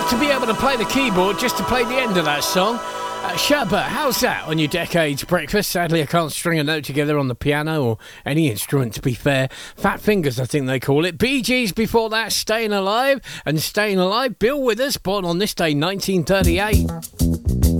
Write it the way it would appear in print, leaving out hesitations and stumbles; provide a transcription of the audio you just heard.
to be able to play the keyboard just to play the end of that song. Shabba, how's that on your Decades breakfast? Sadly, I can't string a note together on the piano or any instrument, to be fair. Fat fingers, I think they call it. Bee Gees before that, Staying Alive. And Staying Alive, Bill Withers, born on this day, 1938.